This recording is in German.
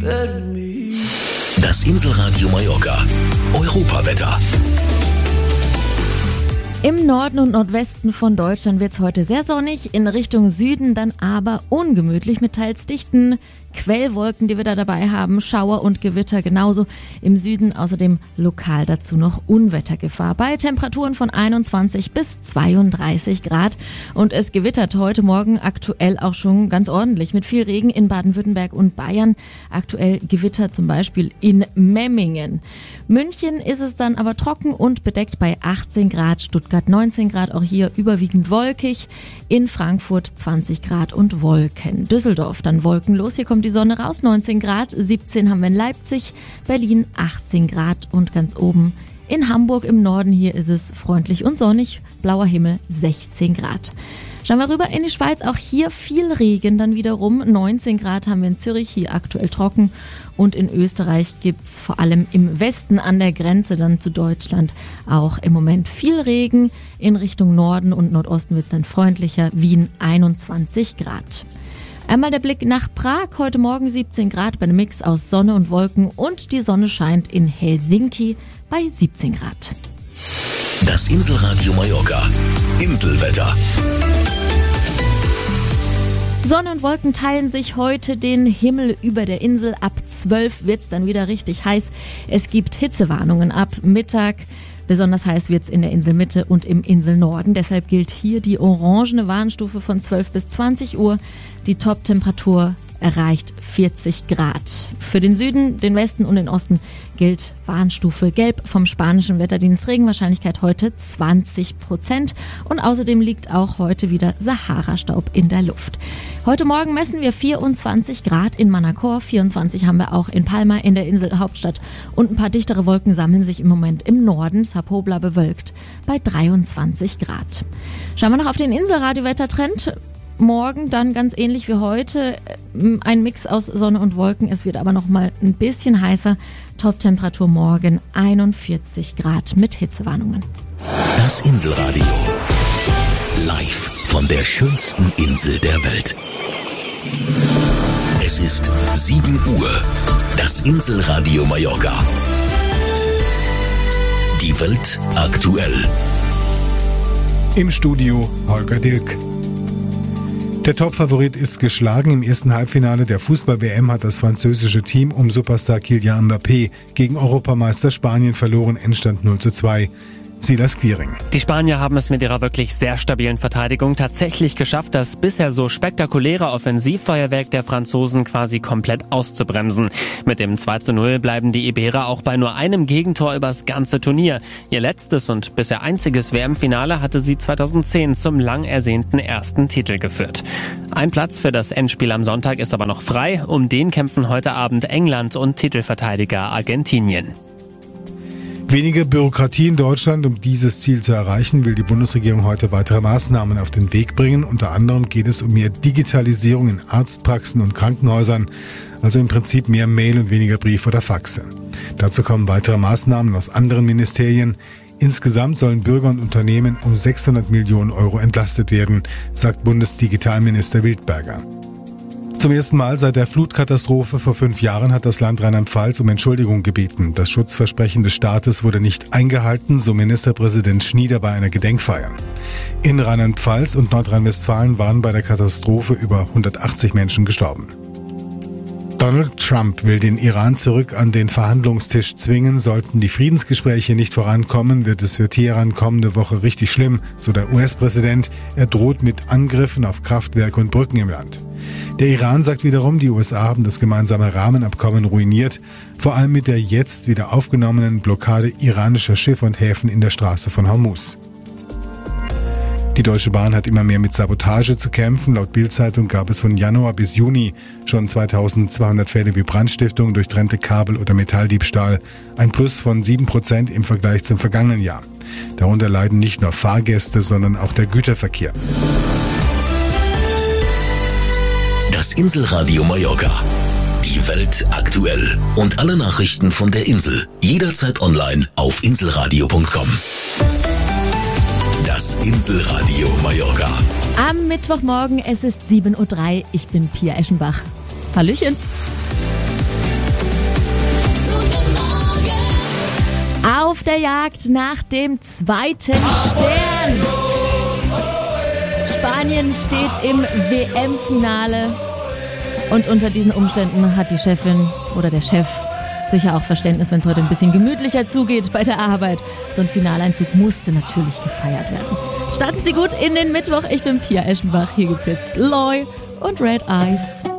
and me. Das Inselradio Mallorca. Europawetter. Im Norden und Nordwesten von Deutschland wird es heute sehr sonnig, in Richtung Süden dann aber ungemütlich mit teils dichten Quellwolken, die wir da dabei haben, Schauer und Gewitter genauso. Im Süden außerdem lokal dazu noch Unwettergefahr bei Temperaturen von 21 bis 32 Grad. Und es gewittert heute Morgen aktuell auch schon ganz ordentlich mit viel Regen in Baden-Württemberg und Bayern. Aktuell Gewitter zum Beispiel in Memmingen. München ist es dann aber trocken und bedeckt bei 18 Grad, Stuttgart 19 Grad, auch hier überwiegend wolkig. In Frankfurt 20 Grad und Wolken. Düsseldorf dann wolkenlos, hier kommt die Sonne raus, 19 Grad, 17 haben wir in Leipzig, Berlin 18 Grad und ganz oben in Hamburg im Norden, hier ist es freundlich und sonnig, blauer Himmel 16 Grad. Schauen wir rüber in die Schweiz, auch hier viel Regen dann wiederum, 19 Grad haben wir in Zürich, hier aktuell trocken und in Österreich gibt's vor allem im Westen an der Grenze dann zu Deutschland auch im Moment viel Regen, in Richtung Norden und Nordosten wird's dann freundlicher, Wien 21 Grad. Einmal der Blick nach Prag, heute Morgen 17 Grad bei einem Mix aus Sonne und Wolken und die Sonne scheint in Helsinki bei 17 Grad. Das Inselradio Mallorca. Inselwetter. Sonne und Wolken teilen sich heute den Himmel über der Insel. Ab 12 wird's dann wieder richtig heiß. Es gibt Hitzewarnungen ab Mittag. Besonders heiß wird's in der Inselmitte und im Inselnorden. Deshalb gilt hier die orangene Warnstufe von 12 bis 20 Uhr. Die Top-Temperatur erreicht 40 Grad. Für den Süden, den Westen und den Osten gilt Warnstufe Gelb vom spanischen Wetterdienst. Regenwahrscheinlichkeit heute 20%. Und außerdem liegt auch heute wieder Sahara-Staub in der Luft. Heute Morgen messen wir 24 Grad in Manacor. 24 haben wir auch in Palma in der Inselhauptstadt. Und ein paar dichtere Wolken sammeln sich im Moment im Norden. Sapobla bewölkt bei 23 Grad. Schauen wir noch auf den Inselradio-Wettertrend. Morgen dann ganz ähnlich wie heute, ein Mix aus Sonne und Wolken. Es wird aber noch mal ein bisschen heißer. Top-Temperatur morgen 41 Grad mit Hitzewarnungen. Das Inselradio. Live von der schönsten Insel der Welt. Es ist 7 Uhr. Das Inselradio Mallorca. Die Welt aktuell. Im Studio Holger Dilk. Der Topfavorit ist geschlagen. Im ersten Halbfinale der Fußball-WM hat das französische Team um Superstar Kylian Mbappé gegen Europameister Spanien verloren. Endstand 0:2. Silas Quiring. Die Spanier haben es mit ihrer wirklich sehr stabilen Verteidigung tatsächlich geschafft, das bisher so spektakuläre Offensivfeuerwerk der Franzosen quasi komplett auszubremsen. Mit dem 2:0 bleiben die Iberer auch bei nur einem Gegentor übers ganze Turnier. Ihr letztes und bisher einziges WM-Finale hatte sie 2010 zum lang ersehnten ersten Titel geführt. Ein Platz für das Endspiel am Sonntag ist aber noch frei. Um den kämpfen heute Abend England und Titelverteidiger Argentinien. Weniger Bürokratie in Deutschland. Um dieses Ziel zu erreichen, will die Bundesregierung heute weitere Maßnahmen auf den Weg bringen. Unter anderem geht es um mehr Digitalisierung in Arztpraxen und Krankenhäusern, also im Prinzip mehr Mail und weniger Brief oder Faxe. Dazu kommen weitere Maßnahmen aus anderen Ministerien. Insgesamt sollen Bürger und Unternehmen um 600 Millionen Euro entlastet werden, sagt Bundesdigitalminister Wildberger. Zum ersten Mal seit der Flutkatastrophe vor 5 Jahren hat das Land Rheinland-Pfalz um Entschuldigung gebeten. Das Schutzversprechen des Staates wurde nicht eingehalten, so Ministerpräsident Schnieder bei einer Gedenkfeier. In Rheinland-Pfalz und Nordrhein-Westfalen waren bei der Katastrophe über 180 Menschen gestorben. Donald Trump will den Iran zurück an den Verhandlungstisch zwingen. Sollten die Friedensgespräche nicht vorankommen, wird es für Teheran kommende Woche richtig schlimm, so der US-Präsident. Er droht mit Angriffen auf Kraftwerke und Brücken im Land. Der Iran sagt wiederum, die USA haben das gemeinsame Rahmenabkommen ruiniert, vor allem mit der jetzt wieder aufgenommenen Blockade iranischer Schiffe und Häfen in der Straße von Hormuz. Die Deutsche Bahn hat immer mehr mit Sabotage zu kämpfen. Laut Bild-Zeitung gab es von Januar bis Juni schon 2200 Fälle wie Brandstiftung, durchtrennte Kabel- oder Metalldiebstahl. Ein Plus von 7% im Vergleich zum vergangenen Jahr. Darunter leiden nicht nur Fahrgäste, sondern auch der Güterverkehr. Das Inselradio Mallorca. Die Welt aktuell. Und alle Nachrichten von der Insel. Jederzeit online auf inselradio.com. Das Inselradio Mallorca. Am Mittwochmorgen, es ist 7:03 Uhr. Ich bin Pia Eschenbach. Hallöchen. auf der Jagd nach dem zweiten Stern. Spanien steht im WM-Finale. Und unter diesen Umständen hat die Chefin oder der Chef sicher auch Verständnis, wenn es heute ein bisschen gemütlicher zugeht bei der Arbeit. So ein Finaleinzug musste natürlich gefeiert werden. Starten Sie gut in den Mittwoch. Ich bin Pia Eschenbach. Hier gibt's jetzt Loy und Red Eyes.